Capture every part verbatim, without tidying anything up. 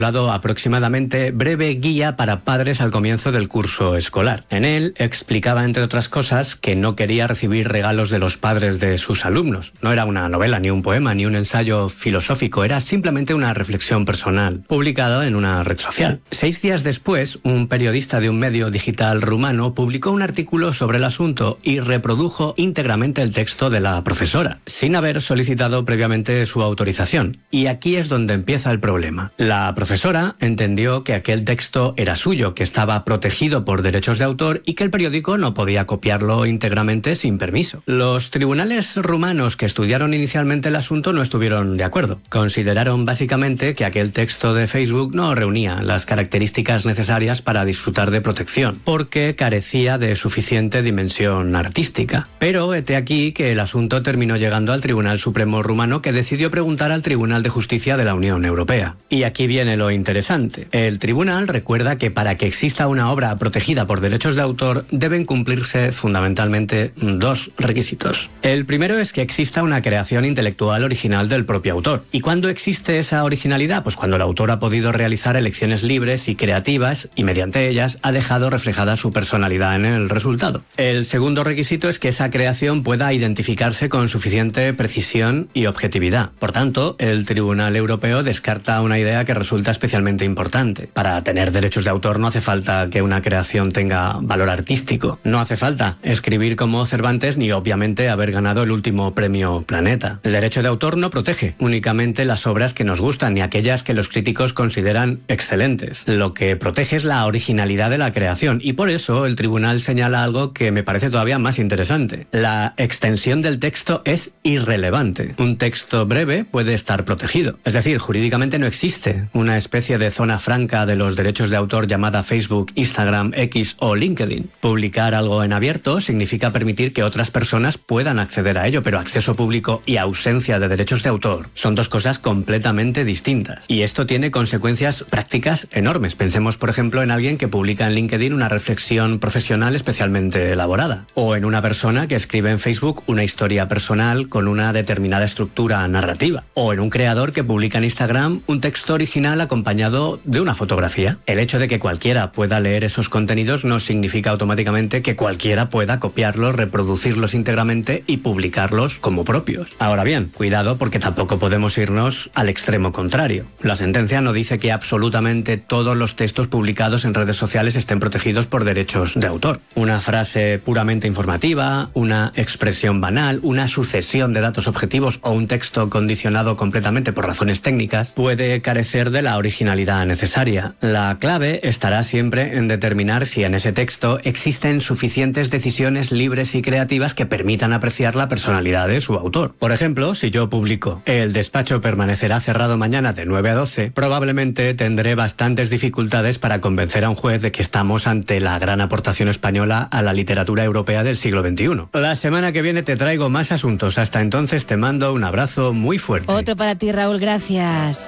aproximadamente Breve Guía para Padres al comienzo del curso escolar. En él explicaba, entre otras cosas, que no quería recibir regalos de los padres de sus alumnos. No era una novela, ni un poema, ni un ensayo filosófico, era simplemente una reflexión personal, publicada en una red social. Seis días después, un periodista de un medio digital rumano publicó un artículo sobre el asunto y reprodujo íntegramente el texto de la profesora, sin haber solicitado previamente su autorización. Y aquí es donde empieza el problema. La profesora profesora entendió que aquel texto era suyo, que estaba protegido por derechos de autor y que el periódico no podía copiarlo íntegramente sin permiso. Los tribunales rumanos que estudiaron inicialmente el asunto no estuvieron de acuerdo. Consideraron básicamente que aquel texto de Facebook no reunía las características necesarias para disfrutar de protección, porque carecía de suficiente dimensión artística. Pero hete aquí que el asunto terminó llegando al Tribunal Supremo rumano, que decidió preguntar al Tribunal de Justicia de la Unión Europea. Y aquí viene lo interesante. El tribunal recuerda que para que exista una obra protegida por derechos de autor deben cumplirse fundamentalmente dos requisitos. El primero es que exista una creación intelectual original del propio autor. ¿Y cuándo existe esa originalidad? Pues cuando el autor ha podido realizar elecciones libres y creativas y mediante ellas ha dejado reflejada su personalidad en el resultado. El segundo requisito es que esa creación pueda identificarse con suficiente precisión y objetividad. Por tanto, el Tribunal Europeo descarta una idea que resulta especialmente importante. Para tener derechos de autor no hace falta que una creación tenga valor artístico. No hace falta escribir como Cervantes ni obviamente haber ganado el último premio Planeta. El derecho de autor no protege únicamente las obras que nos gustan ni aquellas que los críticos consideran excelentes. Lo que protege es la originalidad de la creación y por eso el tribunal señala algo que me parece todavía más interesante. La extensión del texto es irrelevante. Un texto breve puede estar protegido. Es decir, jurídicamente no existe una especie de zona franca de los derechos de autor llamada Facebook, Instagram, X o LinkedIn. Publicar algo en abierto significa permitir que otras personas puedan acceder a ello, pero acceso público y ausencia de derechos de autor son dos cosas completamente distintas. Y esto tiene consecuencias prácticas enormes. Pensemos, por ejemplo, en alguien que publica en LinkedIn una reflexión profesional especialmente elaborada, o en una persona que escribe en Facebook una historia personal con una determinada estructura narrativa, o en un creador que publica en Instagram un texto original acompañado de una fotografía. El hecho de que cualquiera pueda leer esos contenidos no significa automáticamente que cualquiera pueda copiarlos, reproducirlos íntegramente y publicarlos como propios. Ahora bien, cuidado porque tampoco podemos irnos al extremo contrario. La sentencia no dice que absolutamente todos los textos publicados en redes sociales estén protegidos por derechos de autor. Una frase puramente informativa, una expresión banal, una sucesión de datos objetivos o un texto condicionado completamente por razones técnicas puede carecer de la originalidad necesaria. La clave estará siempre en determinar si en ese texto existen suficientes decisiones libres y creativas que permitan apreciar la personalidad de su autor. Por ejemplo, si yo publico "El despacho permanecerá cerrado mañana de nueve a doce", probablemente tendré bastantes dificultades para convencer a un juez de que estamos ante la gran aportación española a la literatura europea del siglo veintiuno. La semana que viene te traigo más asuntos. Hasta entonces te mando un abrazo muy fuerte. Otro para ti, Raúl, gracias.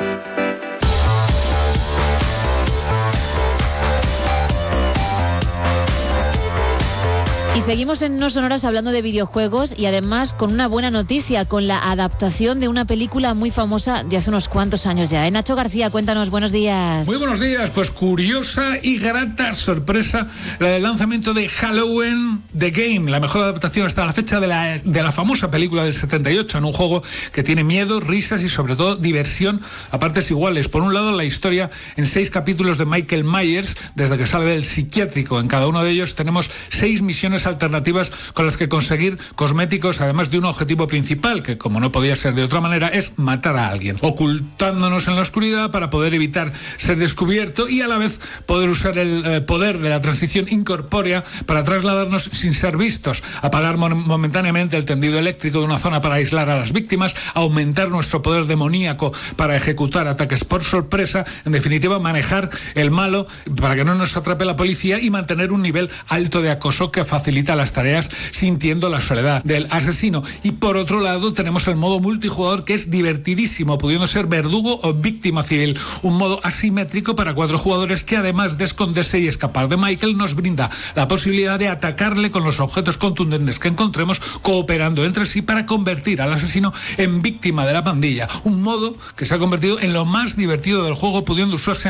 Y seguimos en No Sonoras hablando de videojuegos y además con una buena noticia, con la adaptación de una película muy famosa de hace unos cuantos años ya. ¿Eh? Nacho García, cuéntanos, buenos días. Muy buenos días, pues curiosa y grata sorpresa la del lanzamiento de Halloween The Game, la mejor adaptación hasta la fecha de la, de la famosa película del setenta y ocho, en un juego que tiene miedo, risas y sobre todo diversión a partes iguales. Por un lado, la historia en seis capítulos de Michael Myers, desde que sale del psiquiátrico. En cada uno de ellos tenemos seis misiones alternativas con las que conseguir cosméticos, además de un objetivo principal, que como no podía ser de otra manera, es matar a alguien, ocultándonos en la oscuridad para poder evitar ser descubierto y a la vez poder usar el eh, poder de la transición incorpórea para trasladarnos sin ser vistos, apagar mon- momentáneamente el tendido eléctrico de una zona para aislar a las víctimas, aumentar nuestro poder demoníaco para ejecutar ataques por sorpresa, en definitiva manejar el malo para que no nos atrape la policía y mantener un nivel alto de acoso que facilita las tareas sintiendo la soledad del asesino. Y por otro lado tenemos el modo multijugador, que es divertidísimo, pudiendo ser verdugo o víctima civil, un modo asimétrico para cuatro jugadores que, además de esconderse y escapar de Michael, nos brinda la posibilidad de atacarle con los objetos contundentes que encontremos, cooperando entre sí para convertir al asesino en víctima de la pandilla, un modo que se ha convertido en lo más divertido del juego, pudiendo usarse